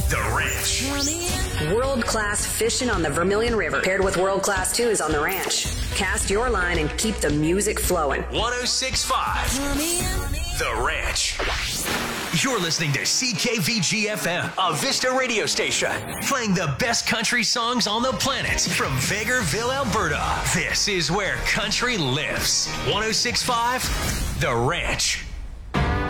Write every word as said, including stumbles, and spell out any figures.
The Ranch. World-class fishing on the Vermilion River, paired with world-class tunes on the ranch. Cast your line and keep the music flowing. one oh six point five. The Ranch. You're listening to C K V G F M, a Vista radio station, playing the best country songs on the planet from Vegreville, Alberta. This is where country lives. one oh six point five, The Ranch.